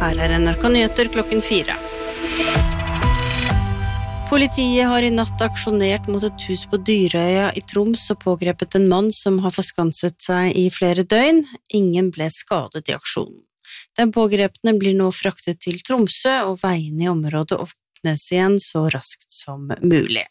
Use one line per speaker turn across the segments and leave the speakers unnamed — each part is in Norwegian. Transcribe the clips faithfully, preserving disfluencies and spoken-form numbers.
Her er N R K Nyheter klokken fire. Politiet har i natt aksjonert mot et hus på Dyrøya i Troms og pågrepet en mann som har forskanset seg i flere døgn. Ingen ble skadet i aksjonen. Den pågrepne blir nå fraktet til Tromsø, og veiene i området åpnes igjen så raskt som mulig.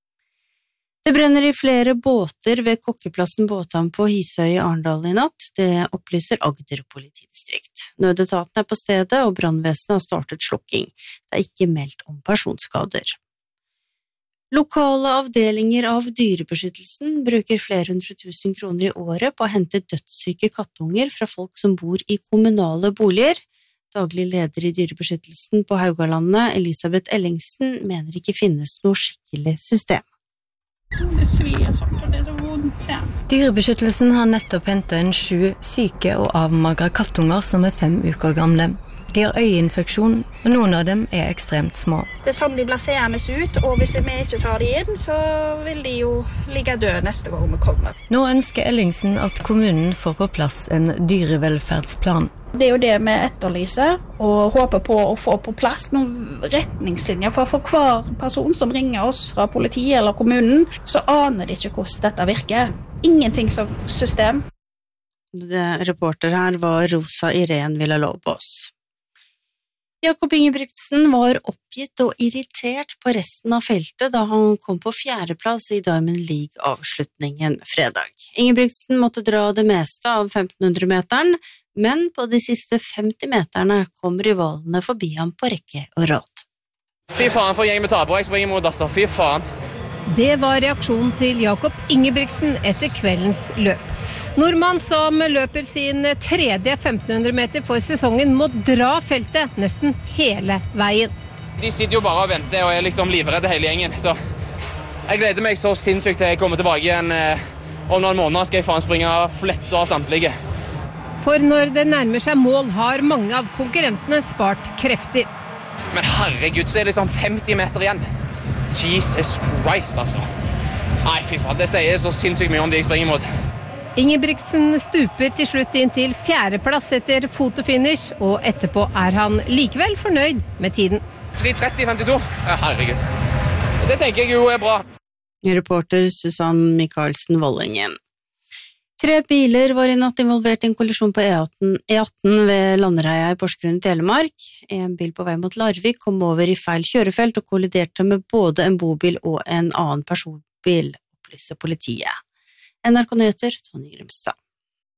Det brenner i flere båter ved Kokkeplassen båthavn på Hisøy i Arendal i natt. Det opplyser Agder politidistrikt. Nødetaten er på stedet, og brannvesenet har startet slukking. Det er ikke meldt om personskader. Lokale avdelinger av dyrebeskyttelsen bruker flere hundre tusen kroner i året på å hente dødssyke kattunger fra folk som bor i kommunale boliger. Daglig leder i dyrebeskyttelsen på Haugalandet, Elisabeth Ellingsen, mener ikke finnes noe skikkelig system.
Det svir sånn, for det er så vondt, ja.
Dyrebeskyttelsen har nettopp hentet en sju syke og avmagre kattunger som er fem uker gamle. De har øyeinfeksjon, og noen av dem er ekstremt små.
Det er sånn de blir seende ut, og hvis vi ikke tar de inn, så vil de jo ligge døde neste gang vi kommer.
Nå ønsker Ellingsen at kommunen får på plass en dyrevelferdsplan.
Det er jo det vi etterlyser, og håper på å få på plass noen retningslinjer. For for hver person som ringer oss fra politiet eller kommunen, så aner de ikke hvordan dette virker. Ingenting som system.
Det, reporter her var Rosa Irene Villalobos. Jakob Ingebrigtsen var oppgitt og irritert på resten av feltet da han kom på fjerdeplass i Diamond League-avslutningen fredag. Ingebrigtsen måtte dra det meste av femten hundre meteren, men på de siste femti meterne kom rivalene forbi ham på rekke og rad.
Fy faen for gjeng med taper, jeg springer mot Asta, fy faen.
Det var reaksjonen til Jakob Ingebrigtsen etter kveldens løp. Nordmann som løper sin tredje femten hundre meter for sesongen må dra feltet nesten hele veien.
De sitter jo bare og venter og er liksom livredde hele gjengen, så jeg gleder meg så sinnssykt til jeg kommer tilbake igjen. Om noen måneder skal jeg faen springe flett av samtlige.
For når det nærmer seg mål har mange av konkurrentene spart krefter.
Men herregud, så er det liksom femti meter igjen. Jesus Christ, altså. Nei, fy faen, det sier så sinnssykt mye om de jeg springer mot.
Ingebrigtsen stuper til slutt inn til fjerdeplass etter fotofinish, og etterpå er han likevel fornøyd med tiden.
tre tretti femtito? Ja, herregud. Det tenker jeg jo er bra.
Reporter Susann Michaelsen Vollingen. Tre biler var i natt involvert i en kollisjon på E atten, E atten ved Landereia i Porsgrunn, Telemark. En bil på vei mot Larvik kom over i feil kjørefelt og kolliderte med både en bobil og en annen personbil, opplyser politiet. N R K Nyheter, Tony Grimstad.